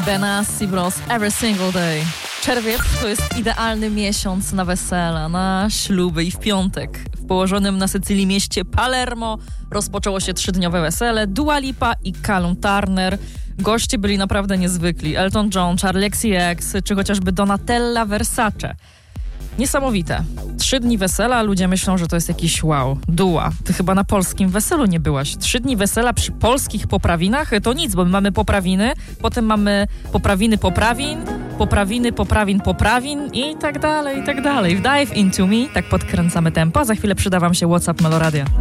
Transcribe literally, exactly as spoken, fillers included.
Benassi Bros. Every Single Day. Czerwiec to jest idealny miesiąc na wesela, na śluby i w piątek w położonym na Sycylii mieście Palermo rozpoczęło się trzydniowe wesele Dua Lipa i Callum Turner. Goście byli naprawdę niezwykli. Elton John, Charli X C X czy chociażby Donatella Versace. Niesamowite. Trzy dni wesela, ludzie myślą, że to jest jakiś wow. Dua, ty chyba na polskim weselu nie byłaś. Trzy dni wesela przy polskich poprawinach to nic, bo my mamy poprawiny, potem mamy poprawiny poprawin, poprawiny poprawin poprawin i tak dalej, i tak dalej. W Dive Into Me, tak podkręcamy tempo, za chwilę przyda wam się WhatsApp Meloradia.